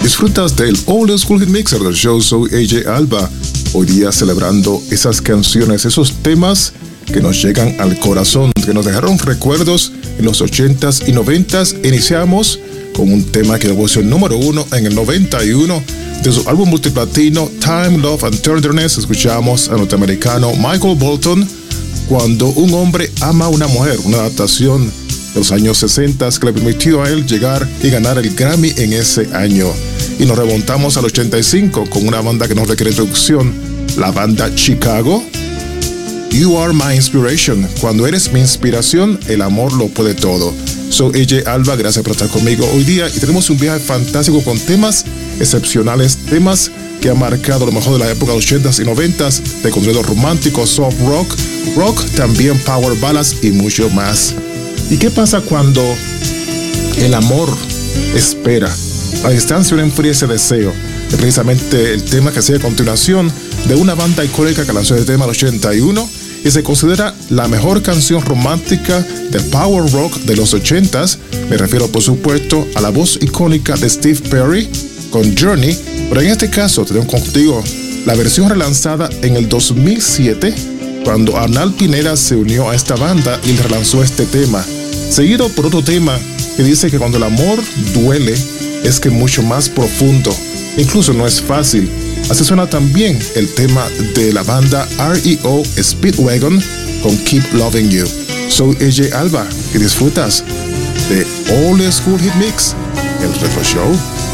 Disfrutas del Old School Hit Mixer del show. Soy AJ Alba. Hoy día celebrando esas canciones, esos temas que nos llegan al corazón, que nos dejaron recuerdos en los 80s y 90s. Iniciamos con un tema que debució número 1 en el 91 de su álbum multiplatino Time, Love and Tenderness. Escuchamos al norteamericano Michael Bolton, Cuando un hombre ama a una mujer, una adaptación de los años 60 que le permitió a él llegar y ganar el Grammy en ese año. Y nos remontamos al 85 con una banda que no requiere introducción, la banda Chicago. You Are My Inspiration. Cuando eres mi inspiración, el amor lo puede todo. Soy AJ Alba, gracias por estar conmigo hoy día y tenemos un viaje fantástico con temas excepcionales, temas que han marcado lo mejor de la época de los 80s y 90s, de contenido romántico, soft rock, rock, también power ballads y mucho más. ¿Y qué pasa cuando el amor espera? La distancia no enfría ese deseo. Es precisamente el tema que sigue a continuación de una banda icónica que lanzó el tema en el 81 y se considera la mejor canción romántica de power rock de los 80s. Me refiero, por supuesto, a la voz icónica de Steve Perry con Journey, pero en este caso tenemos contigo la versión relanzada en el 2007 cuando Arnal Pineda se unió a esta banda y relanzó este tema, seguido por otro tema que dice que cuando el amor duele es que mucho más profundo, incluso no es fácil. Así suena también el tema de la banda REO Speedwagon con Keep Loving You. Soy AJ Alba y disfrutas de Old School Hit Mix, el Retro Show.